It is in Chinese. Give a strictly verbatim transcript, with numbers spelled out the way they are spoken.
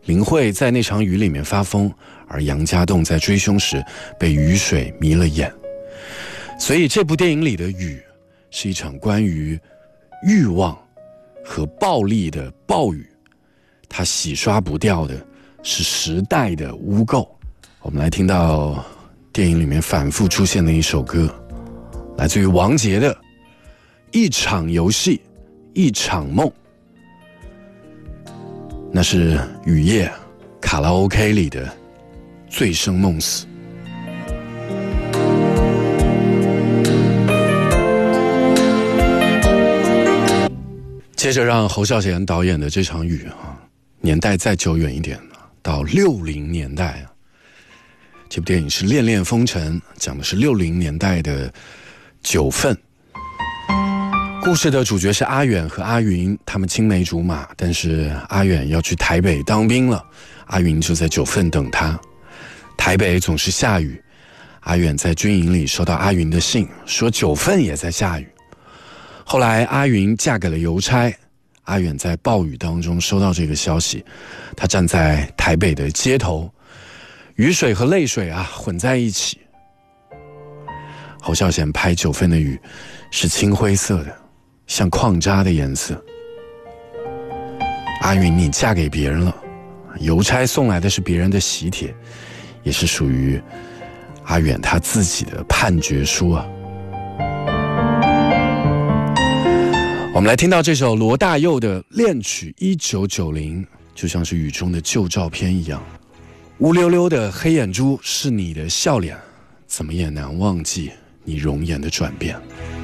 林慧在那场雨里面发疯，而杨家栋在追凶时被雨水迷了眼。所以这部电影里的雨是一场关于欲望和暴力的暴雨，它洗刷不掉的是时代的污垢。我们来听到电影里面反复出现的一首歌，来自于王杰的《一场游戏一场梦》，那是雨夜卡拉 OK 里的醉生梦死。接着让侯孝贤导演的这场雨啊，年代再久远一点，到六零年代啊。这部电影是《恋恋风尘》，讲的是六零年代的九份。故事的主角是阿远和阿云，他们青梅竹马，但是阿远要去台北当兵了，阿云就在九份等他。台北总是下雨，阿远在军营里收到阿云的信，说九份也在下雨。后来阿云嫁给了邮差，阿远在暴雨当中收到这个消息，他站在台北的街头，雨水和泪水啊混在一起。侯孝贤拍九份的雨是青灰色的，像矿渣的颜色。阿云，你嫁给别人了，邮差送来的是别人的喜帖，也是属于阿远他自己的判决书啊。我们来听到这首罗大佑的恋曲一九九零，就像是雨中的旧照片一样，乌溜溜的黑眼珠是你的笑脸，怎么也难忘记你容颜的转变。